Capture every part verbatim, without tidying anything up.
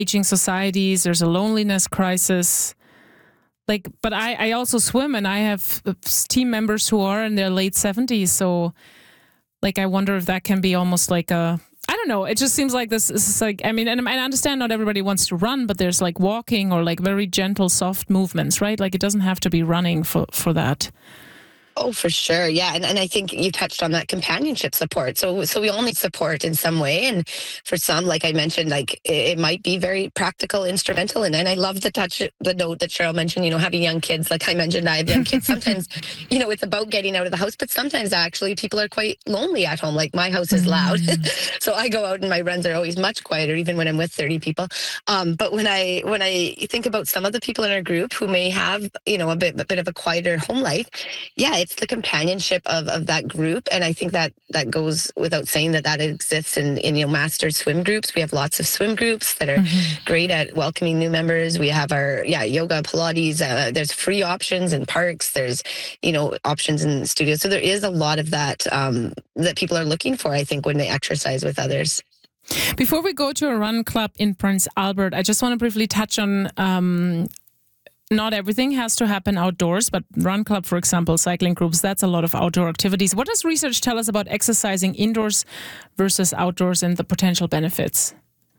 aging societies. There's a loneliness crisis. Like, but I, I also swim, and I have team members who are in their late seventies. So, like, I wonder if that can be almost like a, I don't know. It just seems like this, this is like, I mean, and I understand not everybody wants to run, but there's like walking or like very gentle, soft movements, right? Like, it doesn't have to be running for, for that. Oh, for sure. Yeah. And and I think you touched on that companionship support. So so we all need support in some way. And for some, like I mentioned, like it, it might be very practical, instrumental. And then I love the touch, the note that Cheryl mentioned, you know, having young kids. Like I mentioned, I have young kids. Sometimes, you know, it's about getting out of the house, but sometimes actually people are quite lonely at home. Like my house is loud. So I go out and my runs are always much quieter, even when I'm with thirty people. Um, but when I when I think about some of the people in our group who may have, you know, a bit, a bit of a quieter home life, yeah, it's the companionship of, of that group. And I think that that goes without saying that that exists in, in, you know, master swim groups. We have lots of swim groups that are mm-hmm. great at welcoming new members. We have our, yeah, yoga, Pilates. Uh, there's free options in parks. There's, you know, options in studios. So there is a lot of that um, that people are looking for, I think, when they exercise with others. Before we go to a run club in Prince Albert, I just want to briefly touch on um, not everything has to happen outdoors, but run club, for example, cycling groups, that's a lot of outdoor activities. What does research tell us about exercising indoors versus outdoors and the potential benefits?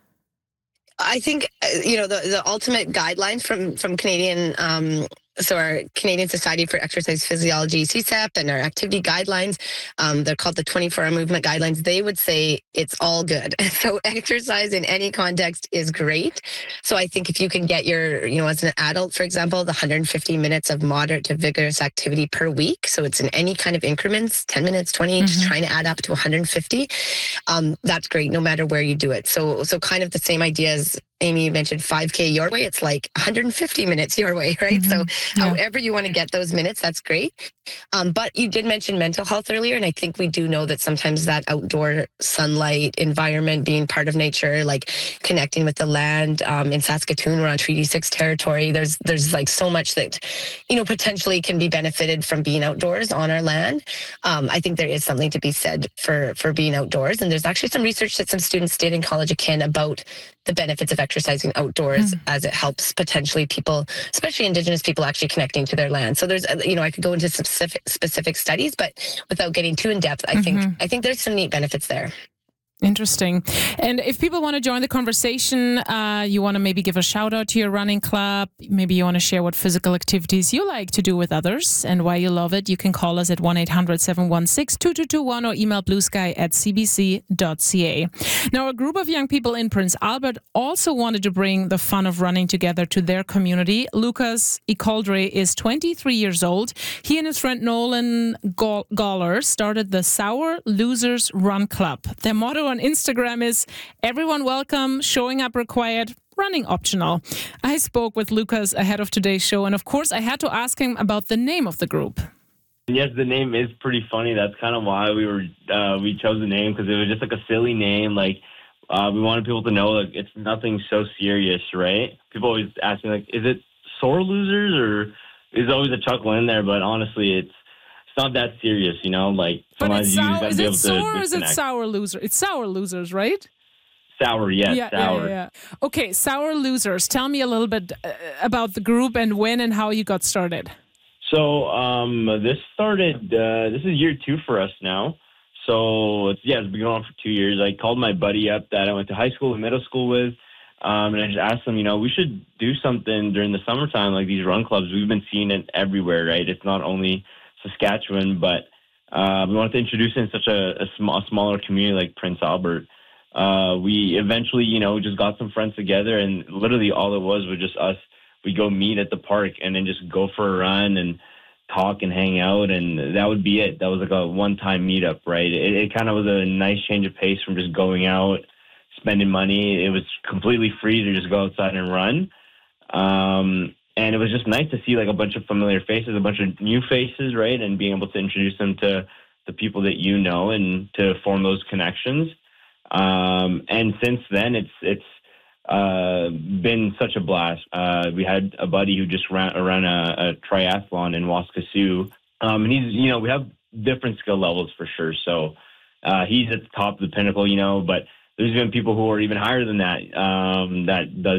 I think, you know, the, the ultimate guidelines from, from Canadian, um, so our Canadian Society for Exercise Physiology, C S E P, and our activity guidelines, um, they're called the twenty-four hour movement guidelines. They would say it's all good. So exercise in any context is great. So I think if you can get your, you know, as an adult, for example, the one hundred fifty minutes of moderate to vigorous activity per week. So it's in any kind of increments, ten minutes, twenty, mm-hmm. just trying to add up to one hundred fifty. Um, that's great, no matter where you do it. So, so kind of the same idea as Amy mentioned, five K your way, it's like one hundred fifty minutes your way, right? Mm-hmm. So yeah. However you want to get those minutes, that's great. Um, but you did mention mental health earlier, and I think we do know that sometimes that outdoor sunlight environment, being part of nature, like connecting with the land, um, in Saskatoon, we're on Treaty six territory. There's there's like so much that, you know, potentially can be benefited from being outdoors on our land. Um, I think there is something to be said for, for being outdoors. And there's actually some research that some students did in College of Ken about the benefits of exercising outdoors mm. as it helps potentially people, especially Indigenous people, actually connecting to their land. So there's, you know, I could go into specific specific studies, but without getting too in depth, I mm-hmm. think I think there's some neat benefits there. Interesting. And if people want to join the conversation, uh, you want to maybe give a shout out to your running club, maybe you want to share what physical activities you like to do with others and why you love it, you can call us at one eight hundred seven one six two two two one or email bluesky at c b c dot c a. Now, a group of young people in Prince Albert also wanted to bring the fun of running together to their community. Lucas Icaldre is twenty-three years old. He and his friend Nolan Galler started the Sour Losers Run Club. Their motto on Instagram is everyone welcome, showing up required, running optional. I spoke with Lucas ahead of today's show, and of course I had to ask him about the name of the group. Yes, the name is pretty funny. That's kind of why we were uh, we chose the name, because it was just like a silly name. Like uh, we wanted people to know like it's nothing so serious, right? People always ask me like, is it sore losers, or there's always a chuckle in there, but honestly, it's It's not that serious, you know. Like sometimes you sour, just gotta be able to. Is it sour or is it sour loser? It's sour losers, right? Sour, yes, yeah, sour. Yeah, yeah, yeah. Okay, Sour Losers. Tell me a little bit uh, about the group and when and how you got started. So um, this started. Uh, this is year two for us now. So it's yeah, it's been going on for two years. I called my buddy up that I went to high school and middle school with, um, and I just asked him, you know, we should do something during the summertime, like these run clubs. We've been seeing it everywhere, right? It's not only Saskatchewan, but uh, we wanted to introduce it in such a, a, sm- a smaller community like Prince Albert. Uh, we eventually, you know, just got some friends together, and literally all it was was just us. We go meet at the park and then just go for a run and talk and hang out, and that would be it. That was like a one-time meetup, right? It, it kind of was a nice change of pace from just going out, spending money. It was completely free to just go outside and run. Um, And it was just nice to see like a bunch of familiar faces, a bunch of new faces, right? And being able to introduce them to the people that you know and to form those connections. Um, and since then, it's it's uh, been such a blast. Uh, we had a buddy who just ran, ran a, a triathlon in Waskesiu. Um, and he's, you know, we have different skill levels for sure. So uh, he's at the top of the pinnacle, you know, but there's even people who are even higher than that, um, that does